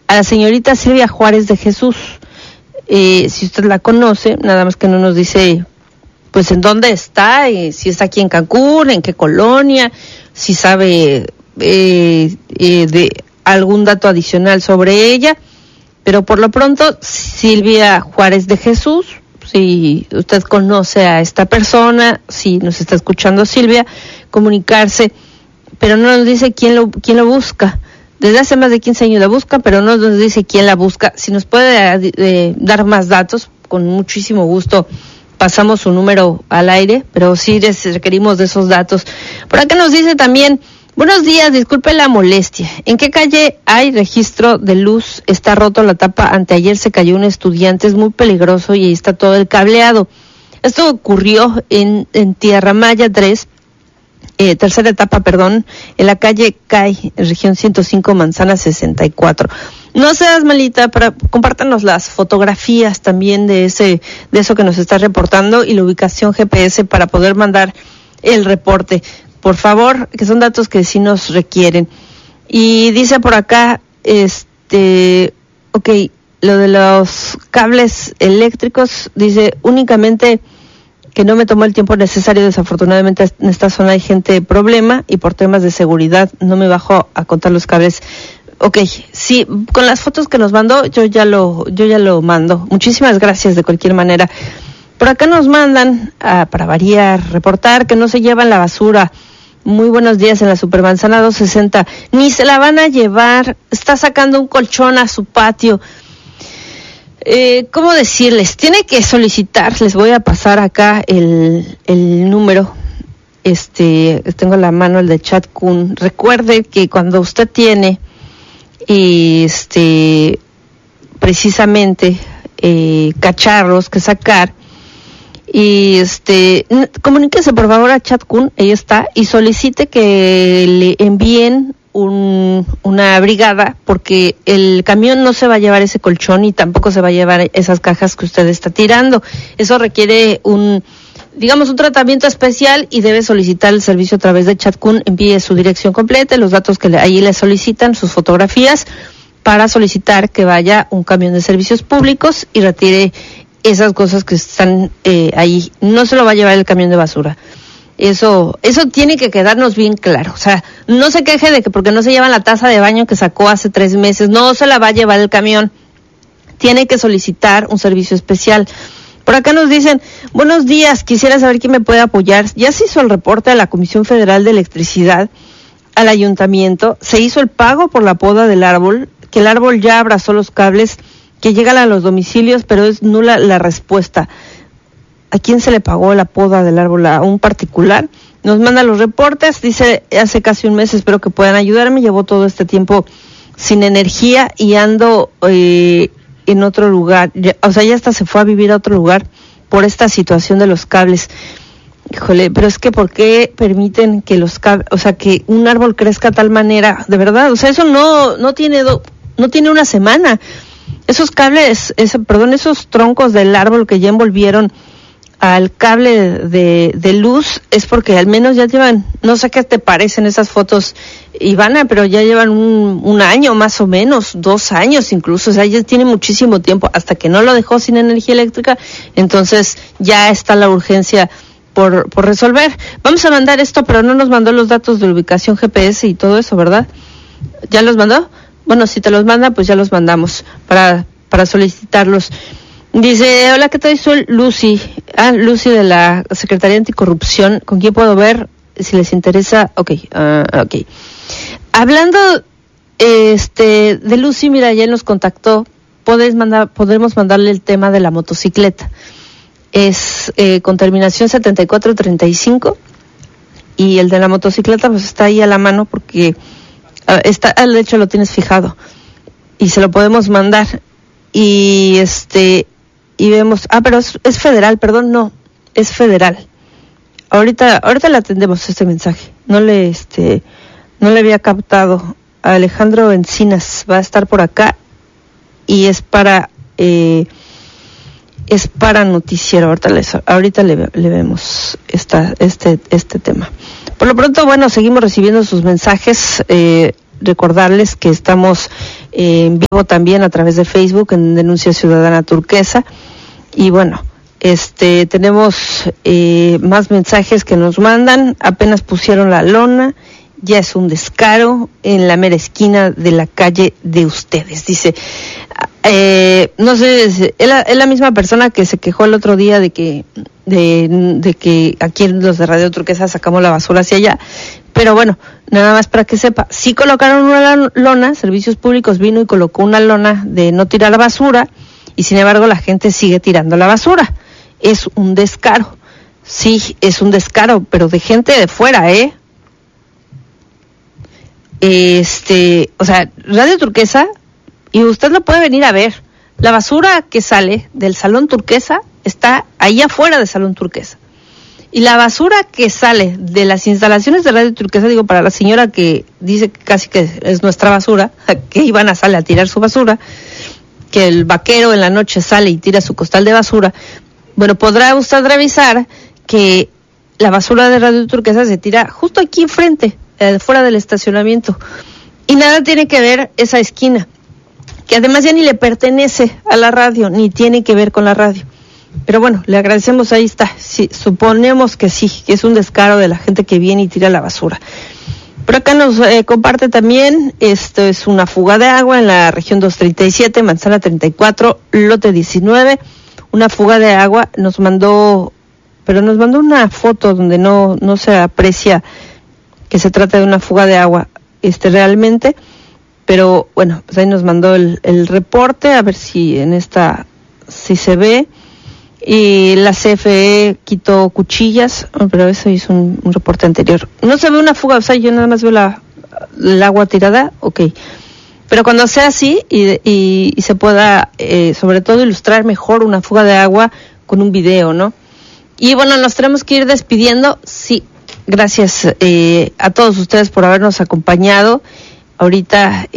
a la señorita Silvia Juárez de Jesús. Si usted la conoce, nada más que no nos dice pues en dónde está, si está aquí en Cancún, en qué colonia, si sabe de algún dato adicional sobre ella, pero por lo pronto Silvia Juárez de Jesús, si usted conoce a esta persona, si nos está escuchando Silvia, comunicarse, pero no nos dice quién lo busca. Desde hace más de 15 años la busca, pero no nos dice quién la busca. Si nos puede dar más datos, con muchísimo gusto pasamos su número al aire, pero sí requerimos de esos datos. Por acá nos dice también: buenos días, disculpe la molestia. ¿En qué calle hay registro de luz? Está roto la tapa, anteayer se cayó un estudiante, es muy peligroso y ahí está todo el cableado. Esto ocurrió en Tierra Maya 3, tercera etapa, en la calle CAI, en región 105, manzana 64. No seas malita, compártanos las fotografías también de eso que nos está reportando y la ubicación GPS para poder mandar el reporte. Por favor, que son datos que sí nos requieren. Y dice por acá, lo de los cables eléctricos, dice únicamente que no me tomó el tiempo necesario, desafortunadamente en esta zona hay gente de problema y por temas de seguridad no me bajo a contar los cables. Sí, con las fotos que nos mandó, yo ya lo mando. Muchísimas gracias de cualquier manera. Por acá nos mandan, para variar, reportar que no se llevan la basura. Muy buenos días en la Supermanzana 260. Ni se la van a llevar, está sacando un colchón a su patio. ¿Cómo decirles? Tiene que solicitar, les voy a pasar acá el número. Tengo a la mano el de Chatkun. Recuerde que cuando usted tiene precisamente cacharros que sacar, y comuníquese por favor a Chatkun, ella está, y solicite que le envíen una brigada, porque el camión no se va a llevar ese colchón y tampoco se va a llevar esas cajas que usted está tirando. Eso requiere un tratamiento especial y debe solicitar el servicio a través de Chatkun. Envíe su dirección completa, los datos que ahí le solicitan, sus fotografías, para solicitar que vaya un camión de servicios públicos y retire esas cosas que están ahí. No se lo va a llevar el camión de basura. Eso tiene que quedarnos bien claro. O sea, no se queje de que porque no se llevan la taza de baño que sacó hace 3 meses, no se la va a llevar el camión. Tiene que solicitar un servicio especial. Por acá nos dicen: buenos días, quisiera saber quién me puede apoyar. Ya se hizo el reporte a la Comisión Federal de Electricidad, al ayuntamiento, se hizo el pago por la poda del árbol, que el árbol ya abrazó los cables, que llegan a los domicilios, pero es nula la respuesta. ¿A quién se le pagó la poda del árbol? ¿A un particular? Nos manda los reportes, dice: hace casi un mes, espero que puedan ayudarme, llevo todo este tiempo sin energía y ando en otro lugar, ya hasta se fue a vivir a otro lugar por esta situación de los cables. Híjole, pero es que ¿por qué permiten que los cables, que un árbol crezca de tal manera? De verdad, eso no tiene una semana. Esos cables, esos troncos del árbol que ya envolvieron al cable de luz, es porque al menos ya llevan, no sé qué te parecen esas fotos, Ivana, pero ya llevan un año más o menos, 2 años incluso, ya tiene muchísimo tiempo, hasta que no lo dejó sin energía eléctrica. Entonces ya está la urgencia por resolver. Vamos a mandar esto, pero no nos mandó los datos de la ubicación GPS y todo eso, ¿verdad? ¿Ya los mandó? Bueno, si te los manda, pues ya los mandamos para solicitarlos. Dice: hola, ¿qué tal? Soy Lucy. Lucy de la Secretaría Anticorrupción. ¿Con quién puedo ver? Si les interesa. Ok. Hablando de Lucy, mira, ya nos contactó. Podemos mandarle el tema de la motocicleta. Es con terminación 7435. Y el de la motocicleta pues está ahí a la mano porque de hecho lo tienes fijado. Y se lo podemos mandar. Y y vemos, pero es federal, perdón, no, es federal. Ahorita le atendemos este mensaje. No le había captado. Alejandro Encinas va a estar por acá y es para noticiero. Ahorita le vemos este tema. Por lo pronto, bueno, seguimos recibiendo sus mensajes. Recordarles que estamos en vivo también a través de Facebook en Denuncia Ciudadana Turquesa. Y bueno, tenemos más mensajes que nos mandan. Apenas pusieron la lona, ya es un descaro en la mera esquina de la calle de ustedes. Dice, no sé, es la misma persona que se quejó el otro día de que aquí en los de Radio Turquesa sacamos la basura hacia allá. Pero bueno, nada más para que sepa, sí colocaron una lona, Servicios Públicos vino y colocó una lona de no tirar basura, y sin embargo la gente sigue tirando la basura. Es un descaro. Sí, es un descaro, pero de gente de fuera, o sea, Radio Turquesa, y usted lo puede venir a ver, la basura que sale del Salón Turquesa está ahí afuera del Salón Turquesa. Y la basura que sale de las instalaciones de Radio Turquesa, digo, para la señora que dice que casi que es nuestra basura, que Ivana sale a tirar su basura, que el vaquero en la noche sale y tira su costal de basura, bueno, podrá usted revisar que la basura de Radio Turquesa se tira justo aquí enfrente, fuera del estacionamiento. Y nada tiene que ver esa esquina, que además ya ni le pertenece a la radio, ni tiene que ver con la radio. Pero bueno, le agradecemos, ahí está. Sí, suponemos que sí, que es un descaro de la gente que viene y tira la basura. Por acá nos comparte también, esto es una fuga de agua en la región 237, manzana 34, lote 19, una fuga de agua, nos mandó una foto donde no se aprecia que se trata de una fuga de agua, realmente, pero bueno, pues ahí nos mandó el reporte, a ver si en esta, si se ve. Y la CFE quitó cuchillas, pero eso hizo un reporte anterior. No se ve una fuga, o sea, yo nada más veo el agua tirada, ok. Pero cuando sea así y se pueda, sobre todo, ilustrar mejor una fuga de agua con un video, ¿no? Y bueno, nos tenemos que ir despidiendo. Sí, gracias a todos ustedes por habernos acompañado. Ahorita,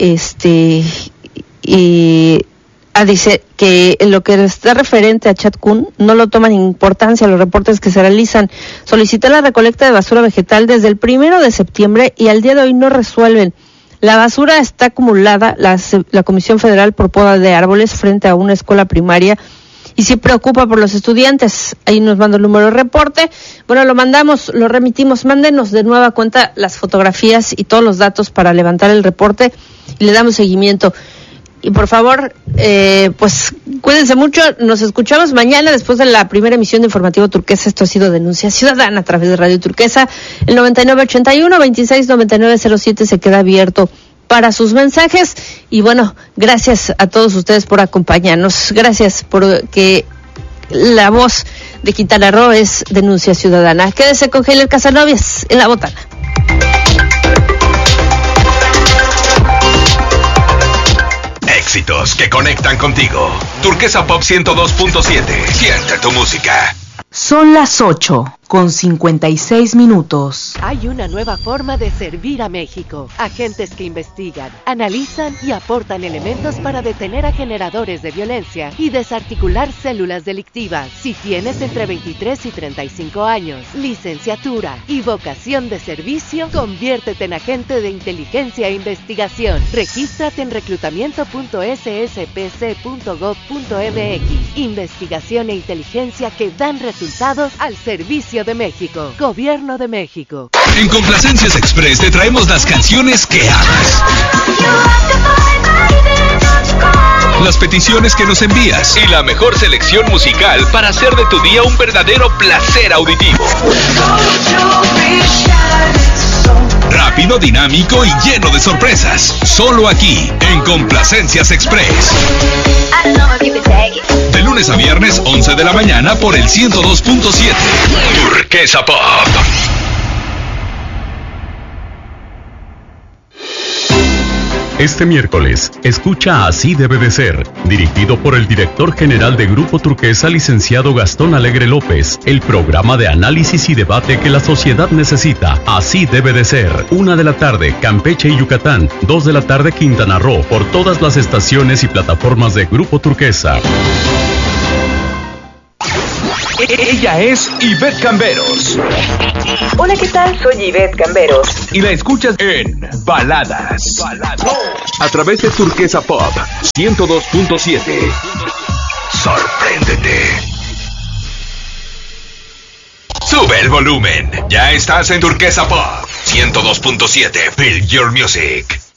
dice que en lo que está referente a Chad Kun no lo toman importancia los reportes que se realizan. Solicité la recolecta de basura vegetal desde el 1 de septiembre y al día de hoy no resuelven. La basura está acumulada, la Comisión Federal por poda de árboles frente a una escuela primaria y se preocupa por los estudiantes. Ahí nos manda el número de reporte. Bueno, lo remitimos. Mándenos de nueva cuenta las fotografías y todos los datos para levantar el reporte y le damos seguimiento. Y por favor, pues cuídense mucho. Nos escuchamos mañana después de la primera emisión de Informativo Turquesa. Esto ha sido Denuncia Ciudadana a través de Radio Turquesa. El 9981-269907 se queda abierto para sus mensajes. Y bueno, gracias a todos ustedes por acompañarnos. Gracias por que la voz de Quintana Roo es Denuncia Ciudadana. Quédese con Heiler Casanovias en la botana. Éxitos que conectan contigo. Turquesa Pop 102.7. Siente tu música. Son las 8:56. Hay una nueva forma de servir a México. Agentes que investigan, analizan y aportan elementos para detener a generadores de violencia y desarticular células delictivas. Si tienes entre 23 y 35 años, licenciatura y vocación de servicio, conviértete en agente de inteligencia e investigación. Regístrate en reclutamiento.sspc.gov.mx. Investigación e inteligencia que dan resultados al servicio de México. Gobierno de México. En Complacencias Express te traemos las canciones que amas, las peticiones que nos envías y la mejor selección musical para hacer de tu día un verdadero placer auditivo. Rápido, dinámico y lleno de sorpresas. Solo aquí, en Complacencias Express. De lunes a viernes, 11 de la mañana por el 102.7. Turquesa Pop. Este miércoles, escucha Así debe de ser, dirigido por el director general de Grupo Turquesa, licenciado Gastón Alegre López, el programa de análisis y debate que la sociedad necesita. Así debe de ser, 1 de la tarde, Campeche y Yucatán, 2 de la tarde, Quintana Roo, por todas las estaciones y plataformas de Grupo Turquesa. Ella es Ivette Camberos. Hola, ¿qué tal? Soy Ivette Camberos. Y la escuchas en Baladas. A través de Turquesa Pop 102.7. Sorpréndete. Sube el volumen. Ya estás en Turquesa Pop 102.7. Feel your music.